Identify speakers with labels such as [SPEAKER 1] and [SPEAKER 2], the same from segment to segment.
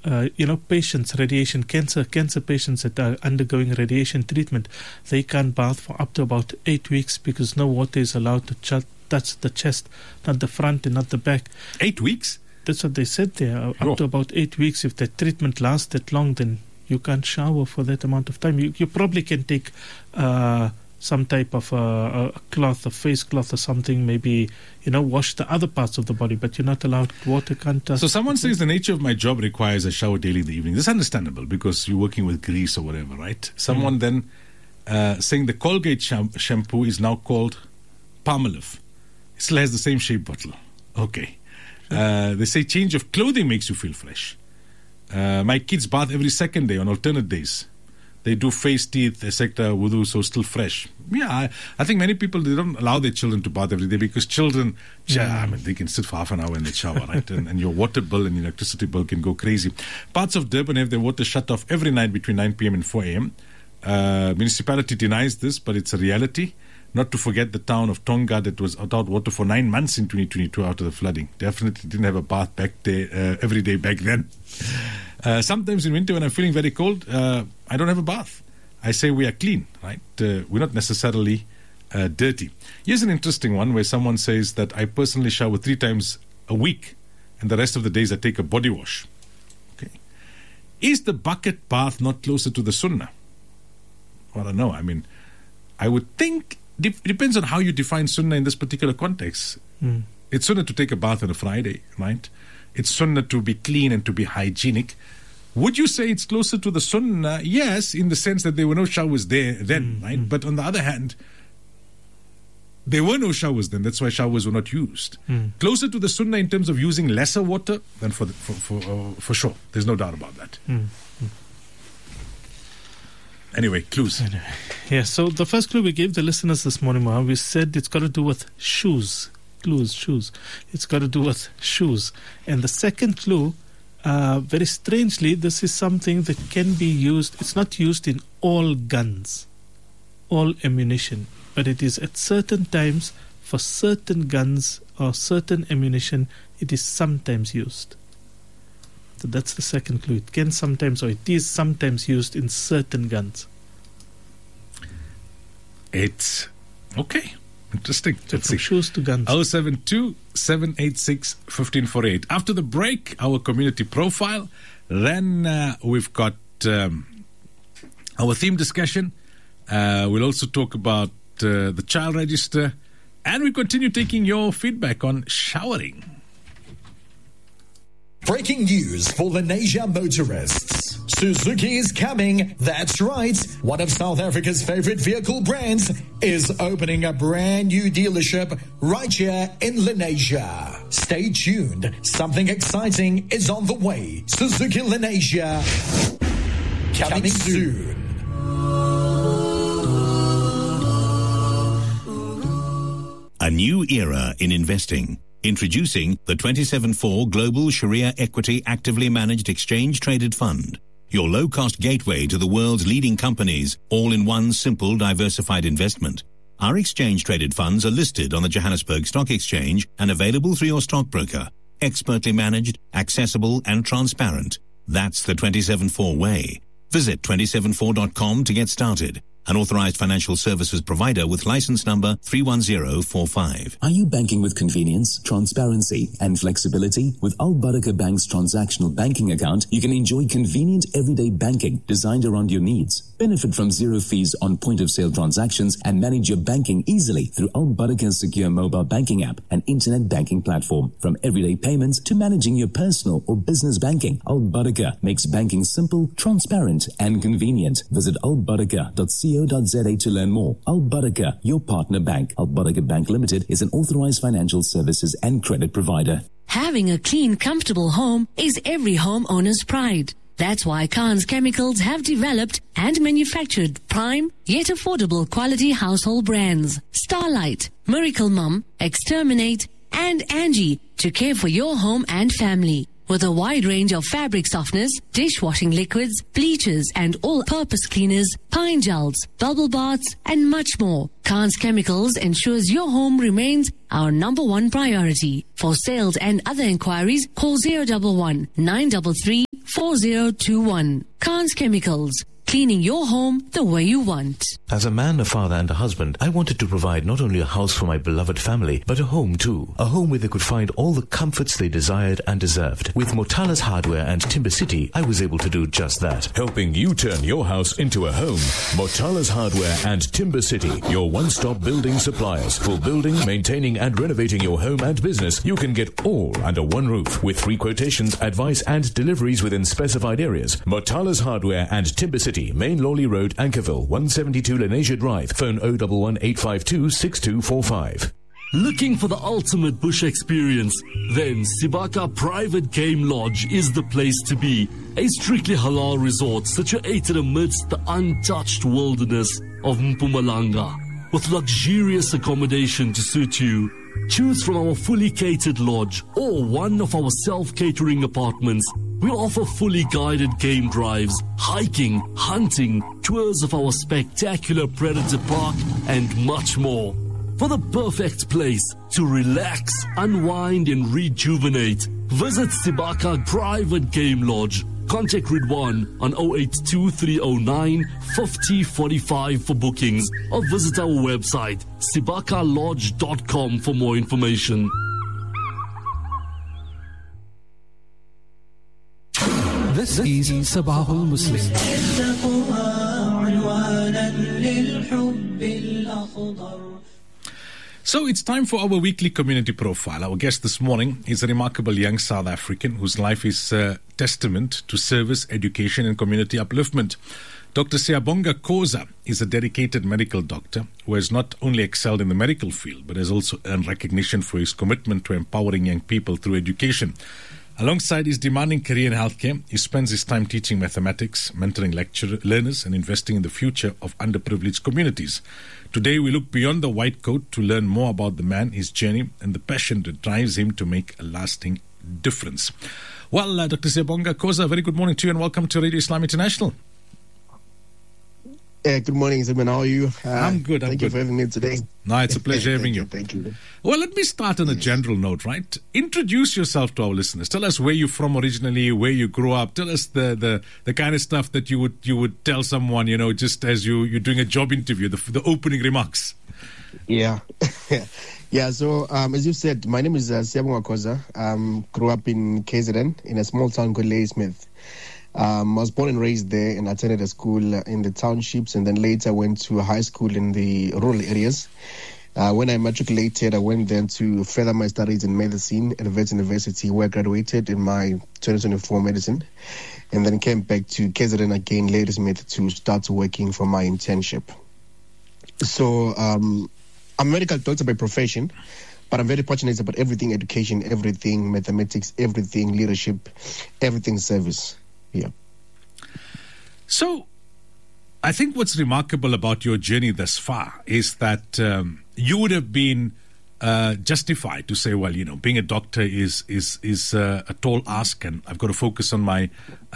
[SPEAKER 1] patients, cancer patients that are undergoing radiation treatment, they can't bath for up to about 8 weeks because no water is allowed to touch the chest, not the front and not the back.
[SPEAKER 2] 8 weeks?
[SPEAKER 1] That's what they said there. Up to about 8 weeks. If the treatment lasts that long, then you can't shower for that amount of time. You probably can take some type of a cloth, a face cloth or something, maybe, wash the other parts of the body, but you're not allowed, water can't touch.
[SPEAKER 2] So someone says the nature of my job requires a shower daily in the evening. This is understandable because you're working with grease or whatever, right? Someone then saying the Colgate shampoo is now called Palmolive. It still has the same shape bottle. Okay. They say change of clothing makes you feel fresh. My kids bath every second day on alternate days. They do face, teeth, etc., wudu, so still fresh. Yeah, I think many people, they don't allow their children to bath every day because children, they can sit for half an hour in the shower, right? and your water bill and your electricity bill can go crazy. Parts of Durban have their water shut off every night between 9 p.m. and 4 a.m. Municipality denies this, but it's a reality. Not to forget the town of Tonga that was without water for 9 months in 2022 after the flooding. Definitely didn't have a bath back there every day back then. Sometimes in winter when I'm feeling very cold, I don't have a bath. I say we are clean, right? We're not necessarily dirty. Here's an interesting one where someone says that I personally shower 3 times a week and the rest of the days I take a body wash. Okay. Is the bucket bath not closer to the sunnah? I don't know. I mean, I would think it depends on how you define sunnah in this particular context. It's sunnah to take a bath on a Friday, right? It's sunnah to be clean and to be hygienic. Would you say it's closer to the sunnah? Yes, in the sense that there were no showers there then, right? But on the other hand, there were no showers then. That's why showers were not used. Closer to the sunnah in terms of using lesser water than for sure. There's no doubt about that. Anyway, clues.
[SPEAKER 1] Yeah, so the first clue we gave the listeners this morning, Mohan, we said it's got to do with shoes. Shoes. It's got to do with shoes. And the second clue, very strangely, this is something that can be used. It's not used in all guns, all ammunition, but it is at certain times for certain guns or certain ammunition, it is sometimes used. So that's the second clue. It can sometimes, or it is sometimes used in certain guns.
[SPEAKER 2] It's okay. Interesting.
[SPEAKER 1] So from shoes to guns.
[SPEAKER 2] 072-786-1548. After the break, our community profile. Then we've got our theme discussion. We'll also talk about the child register. And we continue taking your feedback on showering.
[SPEAKER 3] Breaking news for Lenasia motorists. Suzuki is coming. That's right. One of South Africa's favorite vehicle brands is opening a brand new dealership right here in Lenasia. Stay tuned. Something exciting is on the way. Suzuki Lenasia. Coming soon.
[SPEAKER 4] A new era in investing. Introducing the 27/4 Global Sharia Equity Actively Managed Exchange-Traded Fund. Your low-cost gateway to the world's leading companies, all in one simple, diversified investment. Our exchange-traded funds are listed on the Johannesburg Stock Exchange and available through your stockbroker. Expertly managed, accessible and transparent. That's the 27/4 way. Visit 274.com to get started. An authorized financial services provider with license number 31045.
[SPEAKER 5] Are you banking with convenience, transparency, and flexibility? With Al Barakah Bank's transactional banking account, you can enjoy convenient everyday banking designed around your needs. Benefit from zero fees on point-of-sale transactions and manage your banking easily through Al Barakah's secure mobile banking app and internet banking platform. From everyday payments to managing your personal or business banking, Al Barakah makes banking simple, transparent, and convenient. Visit albarakah.co.za to learn more. Al Barakah, your partner bank. Al Barakah Bank Limited is an authorized financial services and credit provider.
[SPEAKER 6] Having a clean, comfortable home is every homeowner's pride. That's why Khan's Chemicals have developed and manufactured prime yet affordable quality household brands. Starlight, Miracle Mum, Exterminate, and Angie to care for your home and family. With a wide range of fabric softeners, dishwashing liquids, bleachers, and all-purpose cleaners, pine gels, bubble baths, and much more. Khan's Chemicals ensures your home remains our #1 priority. For sales and other inquiries, call 011-933-4 4021. Khan's Chemicals. Cleaning your home the way you want.
[SPEAKER 7] As a man, a father and a husband, I wanted to provide not only a house for my beloved family, but a home too. A home where they could find all the comforts they desired and deserved. With Motala's Hardware and Timber City, I was able to do just that.
[SPEAKER 8] Helping you turn your house into a home. Motala's Hardware and Timber City, your one-stop building suppliers. For building, maintaining and renovating your home and business, you can get all under one roof. With free quotations, advice and deliveries within specified areas. Motala's Hardware and Timber City, Main Lawley Road, Ankerville, 172 Lenasia Drive. Phone 011 852 6245.
[SPEAKER 9] Looking for the ultimate bush experience? Then Sibaka Private Game Lodge is the place to be. A strictly halal resort situated amidst the untouched wilderness of Mpumalanga. With luxurious accommodation to suit you. Choose from our fully catered lodge or one of our self-catering apartments. We offer fully guided game drives, hiking, hunting, tours of our spectacular Predator Park, and much more. For the perfect place to relax, unwind, and rejuvenate, visit Sibaka Private Game Lodge. Contact Ridwan on 082-309-5045 for bookings or visit our website sibakalodge.com for more information.
[SPEAKER 10] This is Sabahul Muslim.
[SPEAKER 2] So it's time for our weekly community profile. Our guest this morning is a remarkable young South African whose life is a testament to service, education and community upliftment. Dr. Siyabonga Khoza is a dedicated medical doctor who has not only excelled in the medical field but has also earned recognition for his commitment to empowering young people through education. Alongside his demanding career in healthcare, he spends his time teaching mathematics, mentoring learners and investing in the future of underprivileged communities. Today we look beyond the white coat to learn more about the man, his journey and the passion that drives him to make a lasting difference. Well, Dr. Siyabonga Khoza, very good morning to you and welcome to Radio Islam International.
[SPEAKER 11] Good morning, Zibman. How are you?
[SPEAKER 2] I'm good.
[SPEAKER 11] Thank you for having me today.
[SPEAKER 2] No, it's a pleasure having you.
[SPEAKER 11] Thank you.
[SPEAKER 2] Well, let me start on a general note, right? Introduce yourself to our listeners. Tell us where you're from originally, where you grew up. Tell us the kind of stuff that you would tell someone, you know, just as you're doing a job interview, the opening remarks.
[SPEAKER 11] Yeah. Yeah, so as you said, my name is Siyabonga Khoza. Grew up in KZN, in a small town called Ladysmith. I was born and raised there and attended a school in the townships and then later went to a high school in the rural areas. When I matriculated, I went then to further my studies in medicine at Wits University, where I graduated in my 2024 medicine and then came back to KZN again, Ladysmith, to start working for my internship. So I'm a medical doctor by profession, but I'm very passionate about everything education, everything mathematics, everything leadership, everything service. Yeah.
[SPEAKER 2] So, I think what's remarkable about your journey thus far is that you would have been justified to say, well, you know, being a doctor is a tall ask, and I've got to focus on my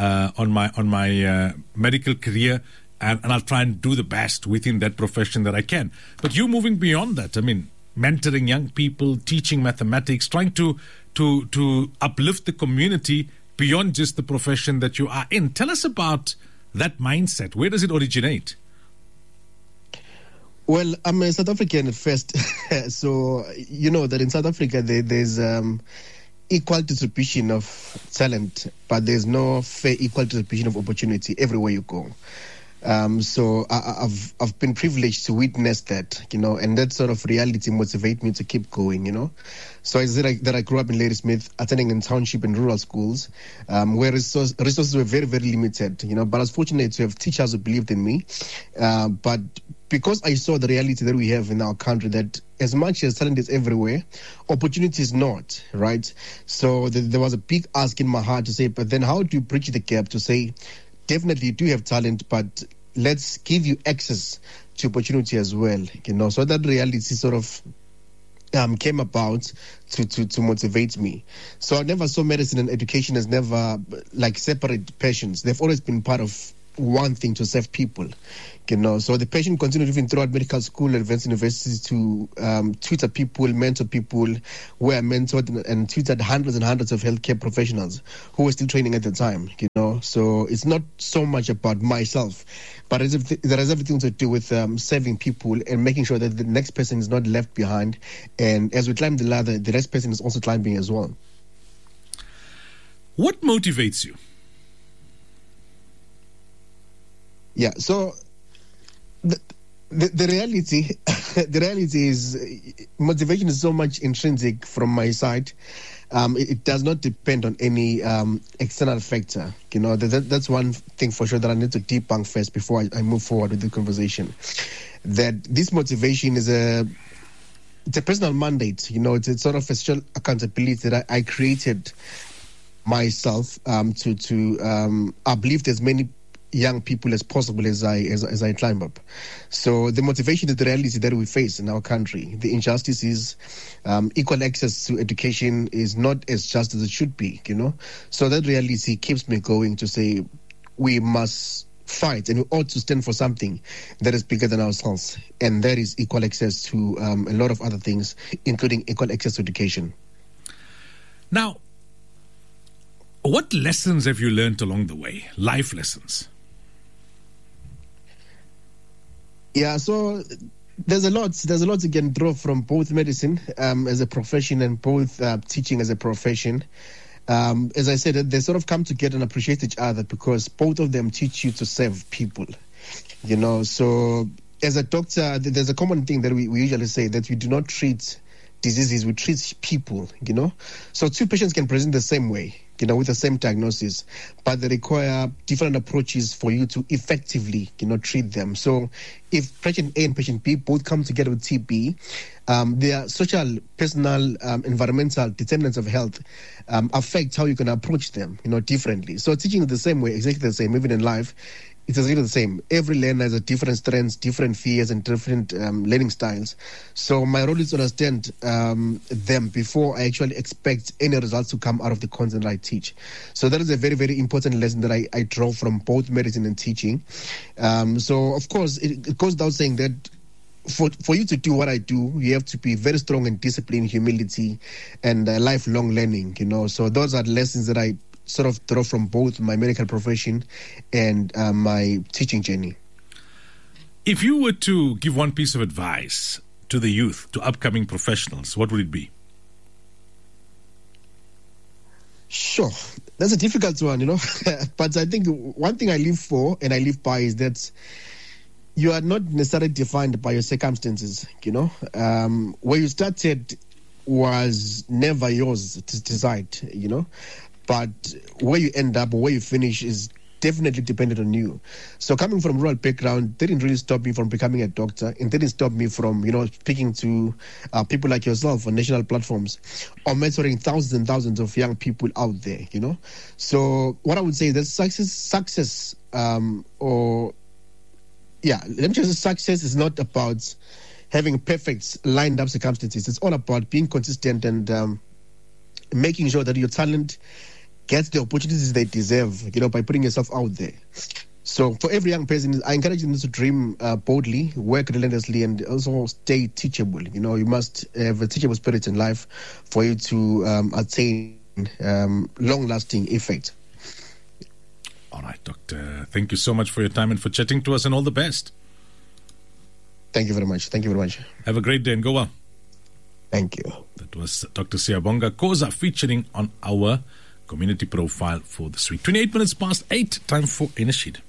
[SPEAKER 2] medical career, and I'll try and do the best within that profession that I can. But you're moving beyond that. I mean, mentoring young people, teaching mathematics, trying to uplift the community beyond just the profession that you are in. Tell us about that mindset. Where does it originate?
[SPEAKER 11] Well, I'm a South African at first. So, you know that in South Africa, there's equal distribution of talent, but there's no fair equal distribution of opportunity everywhere you go. So I've been privileged to witness that, you know, and that sort of reality motivates me to keep going, you know. So I said that I grew up in Ladysmith, attending in township and rural schools, where resources were very, very limited, you know, but I was fortunate to have teachers who believed in me. But because I saw the reality that we have in our country, that as much as talent is everywhere, opportunity is not, right? So there was a big ask in my heart to say, but then how do you bridge the gap to say, definitely you do have talent, but let's give you access to opportunity as well, you know. So that reality sort of came about to motivate me. So I never saw medicine and education as never like separate passions. They've always been part of one thing, to serve people, you know. So the passion continued even throughout medical school at Wits University to tutor people, mentor people, where I mentored and tutored hundreds and hundreds of healthcare professionals who were still training at the time, you know. know. So it's not so much about myself, but there has everything to do with serving people and making sure that the next person is not left behind. And as we climb the ladder, the next person is also climbing as well.
[SPEAKER 2] What motivates you?
[SPEAKER 11] Yeah, so the reality the reality is motivation is so much intrinsic from my side. It does not depend on any external factor. You know, that's one thing for sure that I need to debunk first before I move forward with the conversation. That this motivation is it's a personal mandate. You know, it's sort of a social accountability that I created myself to uplift as many young people as possible as I climb up. So the motivation is the reality that we face in our country. The injustices, equal access to education is not as just as it should be, you know. So that reality keeps me going to say we must fight and we ought to stand for something that is bigger than ourselves, and that is equal access to a lot of other things, including equal access to education.
[SPEAKER 2] Now, what lessons have you learned along the way? Life lessons.
[SPEAKER 11] Yeah, so there's a lot you can draw from both medicine as a profession and both teaching as a profession. As I said, they sort of come together and appreciate each other because both of them teach you to serve people. You know, so as a doctor, there's a common thing that we usually say, that we do not treat diseases, we treat people, you know. So two patients can present the same way, you know, with the same diagnosis, but they require different approaches for you to effectively, you know, treat them. So if patient A and patient B both come together with TB, their social, personal, environmental determinants of health affect how you can approach them, you know, differently. So teaching the same way, exactly the same, even in life, it's exactly the same. Every learner has a different strengths, different fears, and different learning styles. So my role is to understand them before I actually expect any results to come out of the content I teach. So that is a very, very important lesson that I draw from both medicine and teaching. So, of course, it goes without saying that for you to do what I do, you have to be very strong in discipline, humility, and lifelong learning, you know. So those are lessons that I sort of draw from both my medical profession and my teaching journey.
[SPEAKER 2] If you were to give one piece of advice to the youth, to upcoming professionals, what would it be?
[SPEAKER 11] Sure. That's a difficult one, you know. But I think one thing I live for and I live by is that you are not necessarily defined by your circumstances, you know. Where you started was never yours to decide, you know. But where you end up or where you finish is definitely dependent on you. So coming from a rural background didn't really stop me from becoming a doctor. It didn't stop me from, you know, speaking to people like yourself on national platforms or mentoring thousands and thousands of young people out there, you know. So what I would say is that success let me just say success is not about having perfect lined up circumstances. It's all about being consistent and making sure that your talent gets the opportunities they deserve, you know, by putting yourself out there. So for every young person, I encourage them to dream boldly, work relentlessly, and also stay teachable. You know, you must have a teachable spirit in life for you to attain long-lasting effect.
[SPEAKER 2] All right, Doctor. Thank you so much for your time and for chatting to us, and all the best.
[SPEAKER 11] Thank you very much. Thank you very much.
[SPEAKER 2] Have a great day and go well.
[SPEAKER 11] Thank you.
[SPEAKER 2] That was Dr. Siyabonga Khoza featuring on our community profile for this week. 28 minutes past 8, time for Inner Sheet.